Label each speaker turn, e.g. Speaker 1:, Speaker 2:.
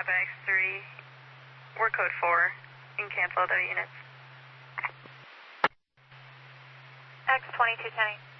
Speaker 1: Papa X3. We're code 4. You can cancel other units.
Speaker 2: X2210.